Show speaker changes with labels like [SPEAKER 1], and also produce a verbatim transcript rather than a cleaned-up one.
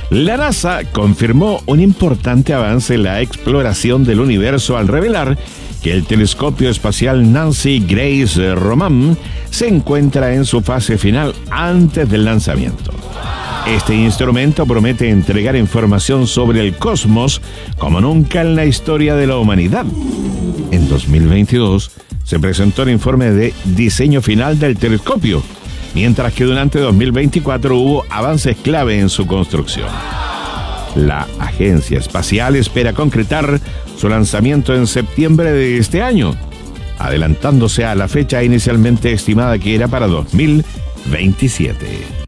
[SPEAKER 1] La NASA confirmó un importante avance en la exploración del universo al revelar que el telescopio espacial Nancy Grace Roman se encuentra en su fase final antes del lanzamiento. Este instrumento promete entregar información sobre el cosmos como nunca en la historia de la humanidad. En dos mil veintidós se presentó el informe de diseño final del telescopio, mientras que durante dos mil veinticuatro hubo avances clave en su construcción. La agencia espacial espera concretar su lanzamiento en septiembre de este año, adelantándose a la fecha inicialmente estimada que era para dos mil veintisiete.